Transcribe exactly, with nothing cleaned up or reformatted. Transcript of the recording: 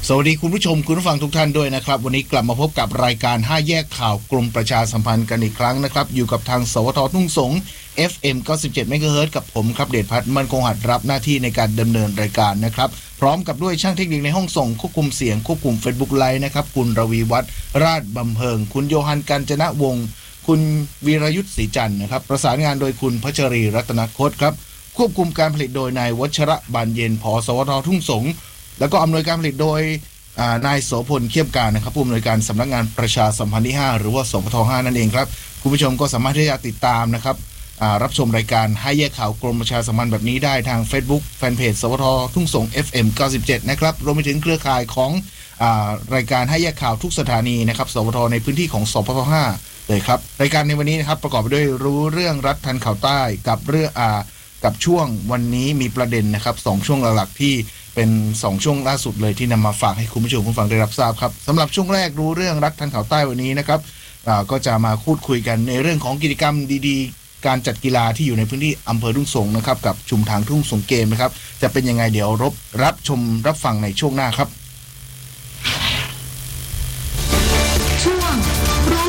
สวัสดีคุณผู้ชมคุณผู้ฟังทุกท่านด้วยนะครับวันนี้กลับมาพบกับรายการห้าแยกข่าวกรมประชาสัมพันธ์กันอีกครั้งนะครับอยู่กับทางสวททุ่งสง เอฟ เอ็ม เก้าสิบเจ็ด เมกะเฮิรตซ์กับผมครับเดชพัฒน์มั่นคงหัดรับหน้าที่ในการดำเนินรายการนะครับพร้อมกับด้วยช่างเทคนิคในห้องส่งควบคุมเสียงควบคุม Facebook Live นะครับคุณรวีวัฒน์ราชบำเพ็งคุณโยฮันกัญจนวงศ์คุณวีรยุทธศรีจันทร์นะครับประสานงานโดยคุณพัชรีรัตนคตครับควบคุมการผลิตโดยนายวัชระบานเย็นผอสวททุ่งสงแล้วก็อำนวยการผลิตโดยนายโสพลเขี้ยมการนะครับผู้อำนวยการสำนักงานประชาสัมพันธ์ที่ห้าหรือว่าสปทห้านั่นเองครับคุณผู้ชมก็สามารถที่จะติดตามนะครับรับชมรายการให้แยกข่าวกรมประชาสัมพันธ์แบบนี้ได้ทาง Facebook แฟนเพจสวททุ่งสง เอฟ เอ็ม เก้าสิบเจ็ด นะครับรวมไปถึงเครือข่ายของรายการให้แยกข่าวทุกสถานีนะครับสวทในพื้นที่ของสปทห้าเลยครับรายการในวันนี้นะครับประกอบไปด้วยรู้เรื่องรัฐทันข่าวใต้กับเรื่องอ่ากับช่วงวันนี้มีประเด็นนะครับสองช่วงหลักๆที่เป็นสองช่วงล่าสุดเลยที่นำมาฝากให้คุณผู้ชมผู้ฟังได้รับทราบครับสำหรับช่วงแรกรู้เรื่องรัฐทันข่าวใต้วันนี้นะครับก็จะมาพูดคุยกันในเรื่องของกิจกรรมดีๆการจัดกีฬาที่อยู่ในพื้นที่อำเภอทุ่งสงนะครับกับชุมทางทุ่งสงเกมนะครับจะเป็นยังไงเดี๋ยวรบรับชมรับฟังในช่วงหน้าครับ